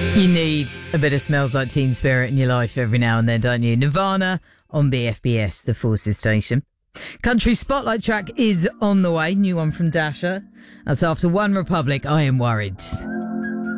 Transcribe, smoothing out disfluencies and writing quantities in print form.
You need a bit of Smells Like Teen Spirit in your life every now and then, don't you? Nirvana on BFBS, the Forces station. Country Spotlight track is on the way. New one from Dasher. That's after One Republic, I Am Worried.